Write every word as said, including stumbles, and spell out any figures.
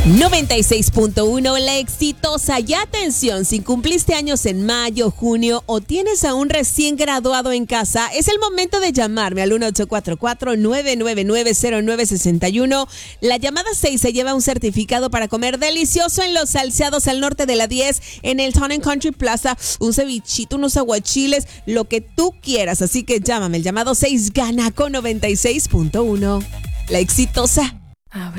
noventa y seis punto uno, La Exitosa. Y atención, si cumpliste años en mayo, junio o tienes a un recién graduado en casa, es el momento de llamarme al uno ocho cuatro cuatro, nueve nueve nueve, cero nueve seis uno. La llamada seis se lleva un certificado para comer delicioso en Los Salceados al norte de la diez, en el Town and Country Plaza, un cevichito, unos aguachiles, lo que tú quieras. Así que llámame, el llamado seis gana con noventa y seis punto uno. La Exitosa.